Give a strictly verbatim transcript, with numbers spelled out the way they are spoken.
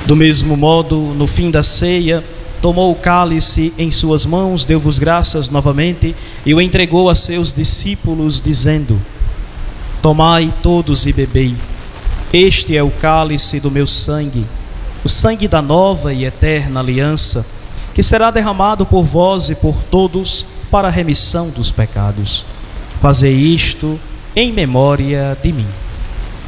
Do mesmo modo, no fim da ceia, tomou o cálice em suas mãos, deu-vos graças novamente e o entregou a seus discípulos, dizendo: tomai todos e bebei. Este é o cálice do meu sangue, o sangue da nova e eterna aliança, que será derramado por vós e por todos para a remissão dos pecados. Fazei isto em memória de mim.